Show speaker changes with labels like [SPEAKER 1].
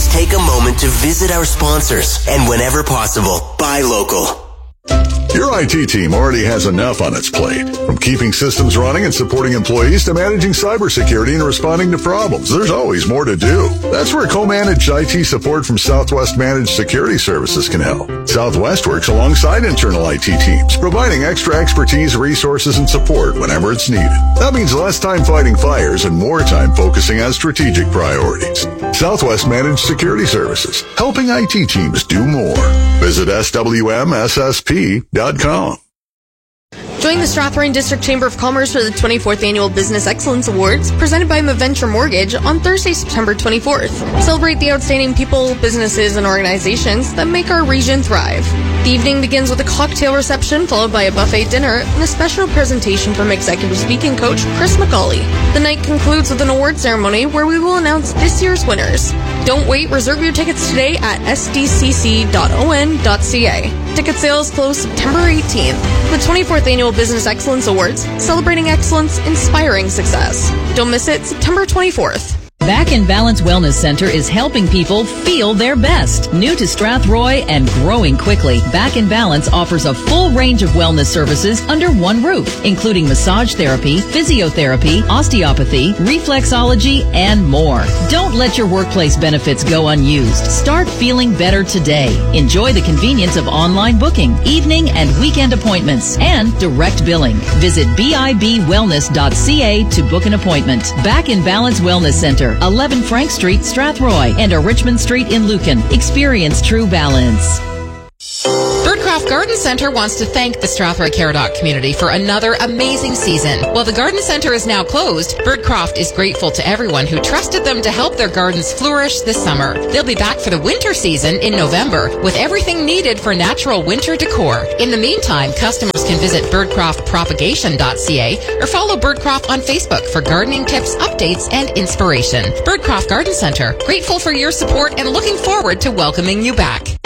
[SPEAKER 1] please take a moment to visit our sponsors and whenever possible, buy local.
[SPEAKER 2] Your IT team already has enough on its plate. From keeping systems running and supporting employees to managing cybersecurity and responding to problems, there's always more to do. That's where co-managed IT support from Southwest Managed Security Services can help. Southwest works alongside internal IT teams, providing extra expertise, resources, and support whenever it's needed. That means less time fighting fires and more time focusing on strategic priorities. Southwest Managed Security Services, helping IT teams do more. Visit swmssp.com.
[SPEAKER 3] Join the Strathroy District Chamber of Commerce for the 24th Annual Business Excellence Awards, presented by Maventure Mortgage on Thursday, September 24th. Celebrate the outstanding people, businesses, and organizations that make our region thrive. The evening begins with a cocktail reception, followed by a buffet dinner and a special presentation from executive speaking coach Chris McCauley. The night concludes with an award ceremony where we will announce this year's winners. Don't wait, reserve your tickets today at sdcc.on.ca. Ticket sales close September 18th. The 24th Annual Business Excellence Awards, celebrating excellence, inspiring success. Don't miss it, September 24th.
[SPEAKER 4] Back in Balance Wellness Center is helping people feel their best. New to Strathroy and growing quickly, Back in Balance offers a full range of wellness services under one roof, including massage therapy, physiotherapy, osteopathy, reflexology, and more. Don't let your workplace benefits go unused. Start feeling better today. Enjoy the convenience of online booking, evening and weekend appointments, and direct billing. Visit bibwellness.ca to book an appointment. Back in Balance Wellness Center, 11 Frank Street, Strathroy, and a Richmond Street in Lucan. Experience true balance.
[SPEAKER 5] Birdcraft Garden Centre wants to thank the Strathroy Caradoc community for another amazing season. While the garden centre is now closed, Birdcraft is grateful to everyone who trusted them to help their gardens flourish this summer. They'll be back for the winter season in November with everything needed for natural winter decor. In the meantime, customers can visit birdcraftpropagation.ca or follow Birdcraft on Facebook for gardening tips, updates, and inspiration. Birdcraft Garden Centre, grateful for your support and looking forward to welcoming you back.